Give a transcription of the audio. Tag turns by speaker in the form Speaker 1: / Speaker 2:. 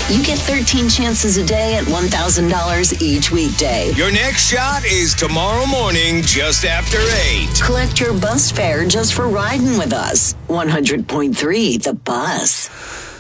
Speaker 1: You get 13 chances a day at $1,000 each weekday.
Speaker 2: Your next shot is tomorrow morning just after 8.
Speaker 1: Collect your bus fare just for riding with us. 100.3 The Bus.